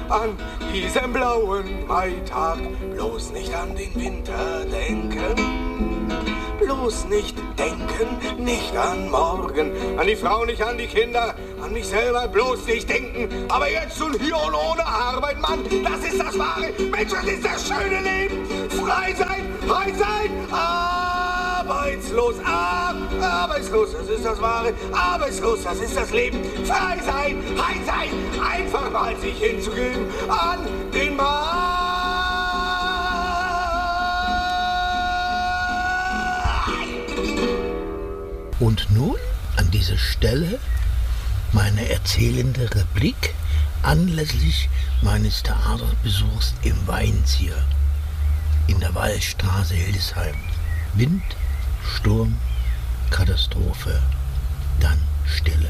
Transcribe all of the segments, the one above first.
an diesem blauen Maitag. Bloß nicht an den Winter denken, bloß nicht denken, nicht an morgen, an die Frau, nicht an die Kinder, an mich selber bloß nicht denken. Aber jetzt und hier und ohne Arbeit, Mann, das ist das Wahre. Mensch, das ist das schöne Leben. Frei sein, arbeitslos, arbeitslos, das ist das Wahre. Arbeitslos, das ist das Leben. Frei sein, einfach mal sich hinzugeben an den Markt. Und nun an dieser Stelle meine erzählende Replik anlässlich meines Theaterbesuchs im Weinzieher in der Wallstraße Hildesheim. Wind, Sturm, Katastrophe, dann Stille.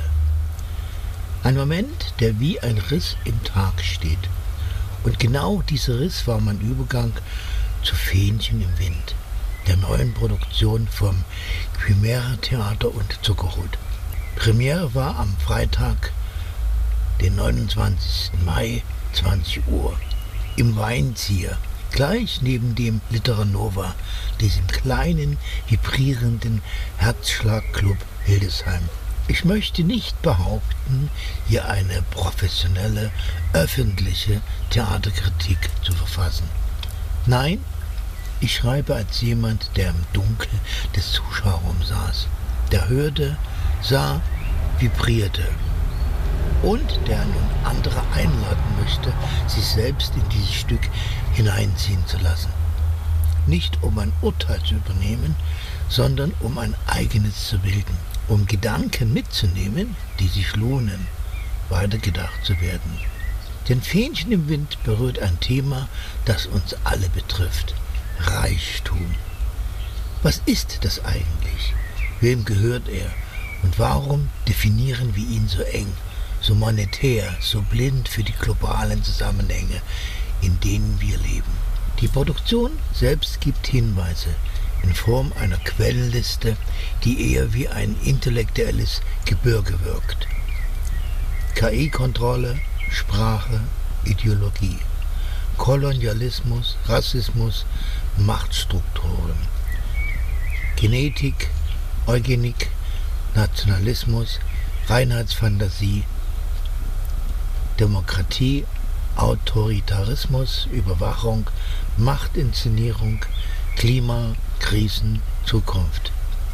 Ein Moment, der wie ein Riss im Tag steht. Und genau dieser Riss war mein Übergang zu Fähnchen im Wind, der neuen Produktion vom Chimera Theater und Zuckerhut. Premiere war am Freitag, den 29. Mai, 20 Uhr, im Weinzieher, gleich neben dem Literanova, diesem kleinen, vibrierenden Herzschlagclub Hildesheim. Ich möchte nicht behaupten, hier eine professionelle, öffentliche Theaterkritik zu verfassen. Nein, ich schreibe als jemand, der im Dunkel des Zuschauerraums saß, der hörte, sah, vibrierte und der nun andere einladen möchte, sich selbst in dieses Stück hineinziehen zu lassen. Nicht um ein Urteil zu übernehmen, sondern um ein eigenes zu bilden, um Gedanken mitzunehmen, die sich lohnen, weitergedacht zu werden. Denn Fähnchen im Wind berührt ein Thema, das uns alle betrifft: Reichtum. Was ist das eigentlich? Wem gehört er? Und warum definieren wir ihn so eng, so monetär, so blind für die globalen Zusammenhänge, in denen wir leben? Die Produktion selbst gibt Hinweise in Form einer Quellenliste, die eher wie ein intellektuelles Gebirge wirkt. KI-Kontrolle, Sprache, Ideologie, Kolonialismus, Rassismus, Machtstrukturen, Genetik, Eugenik, Nationalismus, Reinheitsfantasie, Demokratie, Autoritarismus, Überwachung, Machtinszenierung, Klima, Krisen, Zukunft.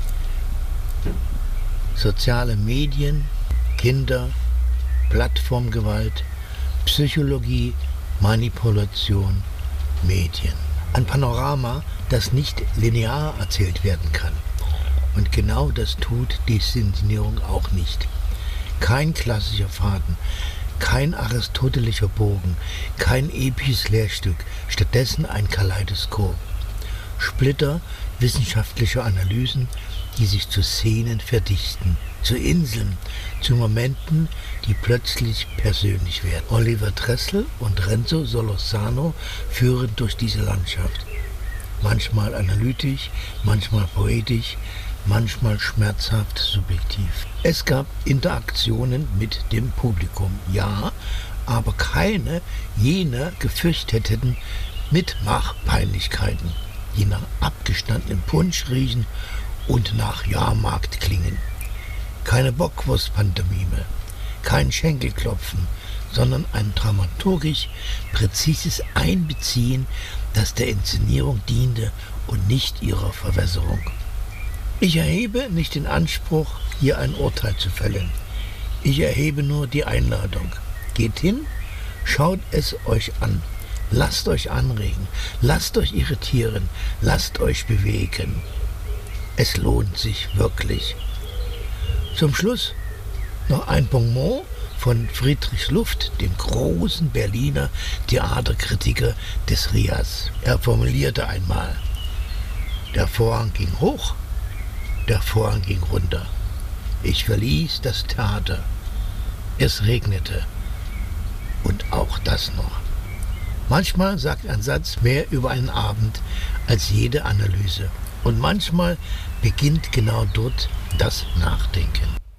Soziale Medien, Kinder, Plattformgewalt, Psychologie, Manipulation, Medien. Ein Panorama, das nicht linear erzählt werden kann. Und genau das tut die Inszenierung auch nicht. Kein klassischer Faden, kein aristotelischer Bogen, kein episches Lehrstück, stattdessen ein Kaleidoskop. Splitter wissenschaftlicher Analysen, die sich zu Szenen verdichten, zu Inseln, zu Momenten, die plötzlich persönlich werden. Oliver Dressel und Renzo Solorzano führen durch diese Landschaft. Manchmal analytisch, manchmal poetisch, manchmal schmerzhaft subjektiv. Es gab Interaktionen mit dem Publikum, ja, aber keine jener gefürchteten Mitmachpeinlichkeiten, die nach abgestandenem Punsch riechen und nach Jahrmarkt klingen. Keine Bockwurst-Pantomime, kein Schenkelklopfen, sondern ein dramaturgisch präzises Einbeziehen, das der Inszenierung diente und nicht ihrer Verwässerung. Ich erhebe nicht den Anspruch, hier ein Urteil zu fällen. Ich erhebe nur die Einladung. Geht hin, schaut es euch an, lasst euch anregen, lasst euch irritieren, lasst euch bewegen. Es lohnt sich wirklich. Zum Schluss noch ein Bonmot von Friedrich Luft, dem großen Berliner Theaterkritiker des RIAS. Er formulierte einmal: Der Vorhang ging hoch, der Vorhang ging runter. Ich verließ das Theater. Es regnete. Und auch das noch. Manchmal sagt ein Satz mehr über einen Abend als jede Analyse. Und manchmal beginnt genau dort das Nachdenken.